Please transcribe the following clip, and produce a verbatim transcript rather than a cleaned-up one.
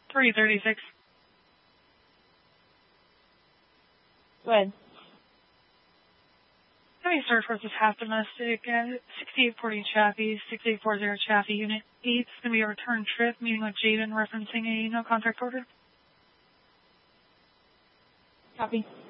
three thirty-six. Go ahead. Heavy search force is half domestic at sixty-eight forty Chaffee, sixty-eight forty Chaffee, Unit eight. It's going to be a return trip, meeting with Jaden, referencing a no contract order. Copy.